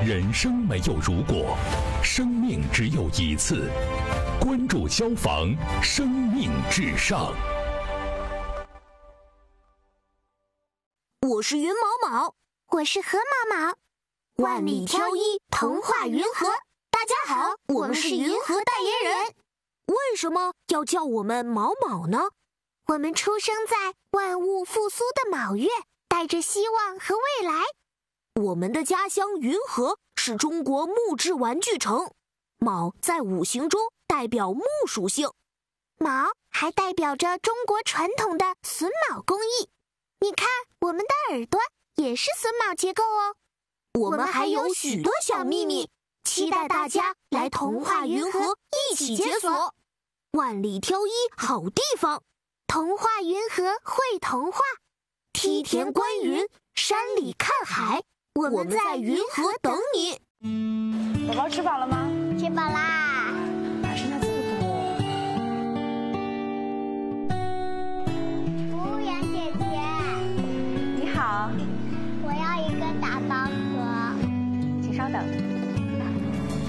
人生没有如果，生命只有一次。关注消防，生命至上。 我是云毛毛， 我是河毛毛。 万里挑一，童话云和。大家好，我们是云和代言人。为什么要叫我们毛毛呢？ 我们出生在万物复苏的卯月，带着希望和未来。 我们的家乡云和是中国木质玩具城，卯在五行中代表木属性， 卯还代表着中国传统的榫卯工艺。你看，我们的耳朵也是榫卯结构哦。 我们还有许多小秘密，期待大家来童话云和一起解锁。万里挑一好地方， 童话云和会童话， 梯田观云，山里看海，我们在云和等你。 宝宝吃饱了吗？ 吃饱啦。 哪剩下这么多？ 服务员姐姐， 你好， 我要一个打包盒。 请稍等。